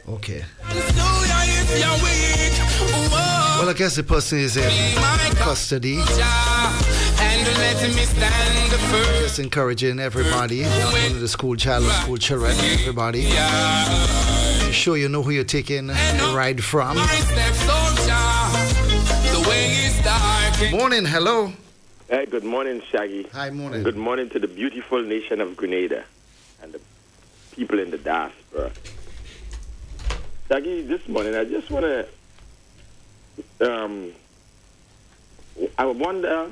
Okay. Well, I guess the person is in custody. Just encouraging everybody, not only the school children, everybody. Make sure you know who you're taking the ride from. Morning, hello. Hey, good morning, Shaggy. Hi, morning. Good morning to the beautiful nation of Grenada and the people in the diaspora. Shaggy, this morning I just want to, I wonder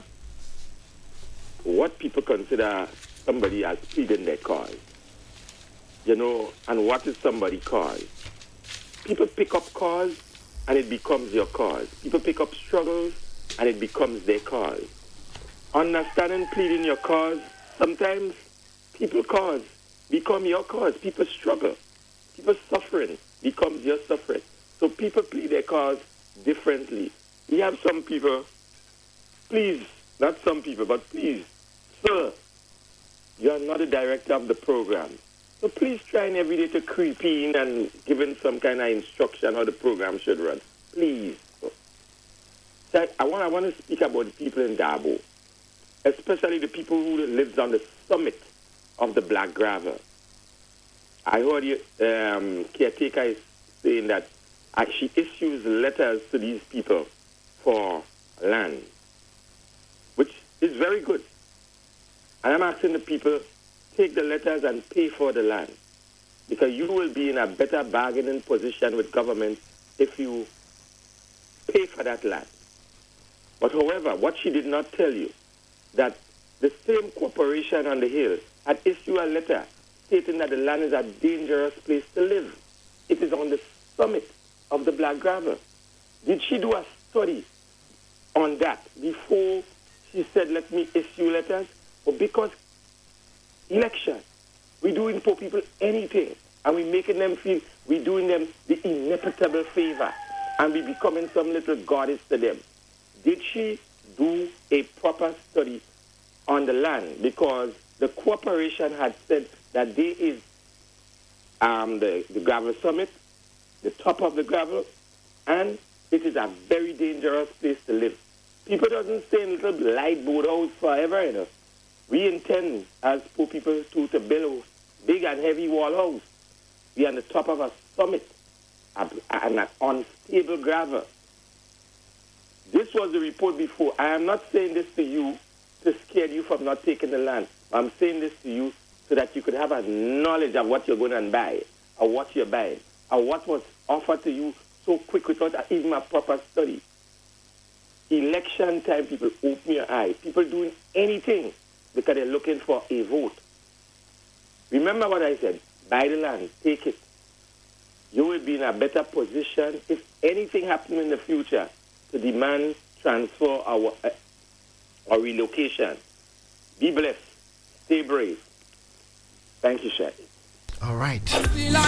what people consider somebody as pleading their cause. You know, and what is somebody cause? People pick up cause and it becomes your cause. People pick up struggles and it becomes their cause. Understanding, pleading your cause, sometimes people cause become your cause. People struggle. People suffering becomes your suffering. So people plead their cause differently. We have some people, please, not some people, but please, sir, you are not the director of the program. So please try and every day to creep in and give in some kind of instruction how the program should run. Please. So I want to speak about the people in Dabo, especially the people who lives on the summit of the Black Gravel. I heard you, caretaker is saying that she issues letters to these people for land, which is very good. And I'm asking the people, take the letters and pay for the land, because you will be in a better bargaining position with government if you pay for that land. But however, what she did not tell you, that the same corporation on the hill had issued a letter stating that the land is a dangerous place to live. It is on the summit of the Black Gravel. Did she do a study on that before she said, let me issue letters? But because election, we're doing for people anything, and we're making them feel we're doing them the inevitable favor, and we becoming some little goddess to them. Did she do a proper study on the land? Because the corporation had said that there is the gravel summit, the top of the gravel, and it is a very dangerous place to live. People doesn't stay in little light boat house forever, you know. We intend, as poor people, to build a big and heavy wall house. We are on the top of a summit and an unstable gravel. This was the report before. I am not saying this to you to scare you from not taking the land. I'm saying this to you so that you could have a knowledge of what you're going to buy, or what you're buying, or what was offered to you so quick without even a proper study. Election time, people open your eyes. People doing anything because they're looking for a vote. Remember what I said. Buy the land. Take it. You will be in a better position if anything happens in the future to demand transfer or relocation. Be blessed. Stay brave. Thank you, Shadi. All right.